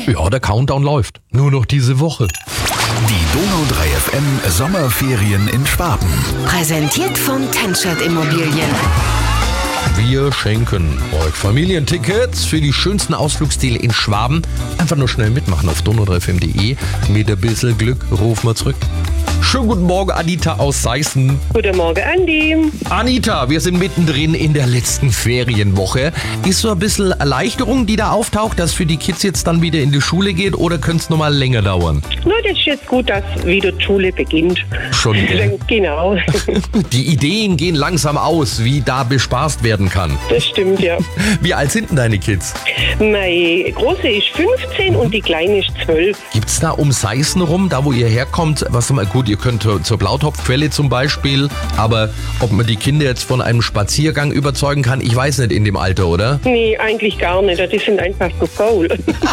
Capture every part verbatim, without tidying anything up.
Ja, der Countdown läuft. Nur noch diese Woche. Die Donau drei F M Sommerferien in Schwaben. Präsentiert von Tenschert Immobilien. Wir schenken euch Familientickets für die schönsten Ausflugsziele in Schwaben. Einfach nur schnell mitmachen auf donau drei f m punkt de. Mit ein bisschen Glück rufen wir zurück. Schönen guten Morgen, Anita aus Seißen. Guten Morgen, Andi. Anita, wir sind mittendrin in der letzten Ferienwoche. Ist so ein bisschen Erleichterung, die da auftaucht, dass für die Kids jetzt dann wieder in die Schule geht, oder könnte es noch mal länger dauern? Nur das ist jetzt gut, dass wieder die Schule beginnt. Schon, gell? Genau. Die Ideen gehen langsam aus, wie da bespaßt werden kann. Das stimmt, ja. Wie alt sind denn deine Kids? Meine Große ist fünfzehn und die Kleine ist zwölf. Gibt's da um Seißen rum, da wo ihr herkommt, was mal gut, ihr könnt zur, zur Blautopfquelle zum Beispiel, aber ob man die Kinder jetzt von einem Spaziergang überzeugen kann, ich weiß nicht in dem Alter, oder? Nee, eigentlich gar nicht. Die sind einfach zu faul.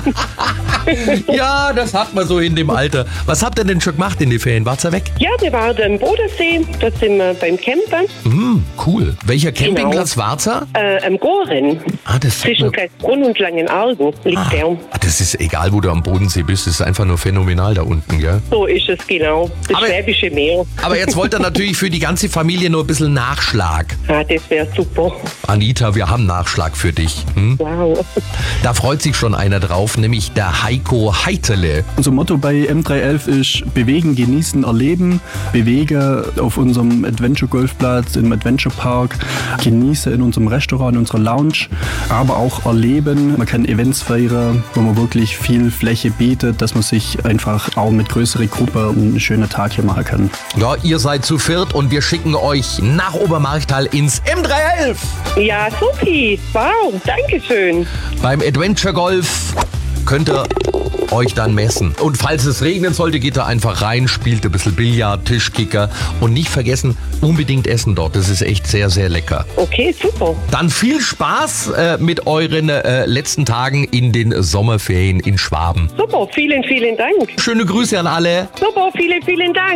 Ja, das hat man so in dem Alter. Was habt ihr denn schon gemacht in den Ferien? Wart's ja weg? Ja, wir waren am Bodensee. Da sind wir beim Campen. Mm, cool. Welcher Campingplatz Genau. war's da? Äh, am Goren. Ah, das Zwischen Kreisbrunn und Langenargen liegt ah, der. ah, das ist egal, wo du am Bodensee bist. Das ist einfach nur phänomenal da unten, gell? So ist es, genau. Das Aber- Schwäbische Meer. Aber jetzt wollt ihr natürlich für die ganze Familie nur ein bisschen Nachschlag. Ah, das wäre super. Anita, wir haben Nachschlag für dich. Hm? Wow. Da freut sich schon einer drauf, nämlich der Heiko Heiterle. Unser Motto bei M drei elf ist bewegen, genießen, erleben. Bewege auf unserem Adventure-Golfplatz, im Adventure-Park. Genieße in unserem Restaurant, in unserer Lounge. Aber auch erleben. Man kann Events feiern, wo man wirklich viel Fläche bietet, dass man sich einfach auch mit größerer Gruppe einen schönen Tag hier machen kann. Ja, ihr seid zu viert und wir schicken euch nach Obermarchtal ins M drei elf. Ja, supi. Wow, danke schön. Beim Adventure Golf könnt ihr euch dann messen. Und falls es regnen sollte, geht da einfach rein, spielt ein bisschen Billard, Tischkicker und nicht vergessen, unbedingt essen dort. Das ist echt sehr, sehr lecker. Okay, super. Dann viel Spaß äh, mit euren äh, letzten Tagen in den Sommerferien in Schwaben. Super, vielen, vielen Dank. Schöne Grüße an alle. Super, vielen, vielen Dank.